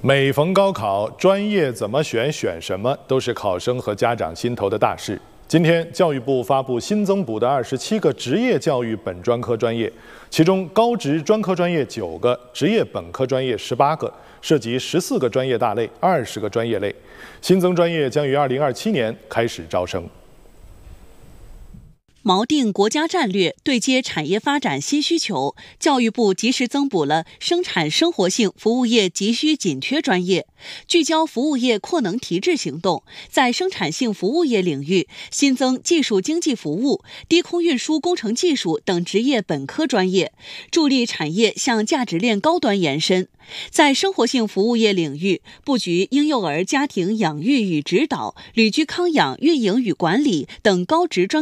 每逢高考，专业怎么选、选什么，都是考生和家长心头的大事。今天，教育部发布新增补的27个职业教育本专科专业，其中高职专科专业9个，职业本科专业18个，涉及14个专业大类、20个专业类。新增专业将于2027年开始招生。 锚定国家战略，对接产业发展新需求，教育部及时增补了生产生活性服务业急需紧缺专业，聚焦服务业扩能提质行动，在生产性服务业领域新增技术经济服务、低空运输工程技术等职业本科专业，助力产业向价值链高端延伸。在生活性服务业领域，布局婴幼儿家庭养育与指导、旅居康养运营与管理等高职专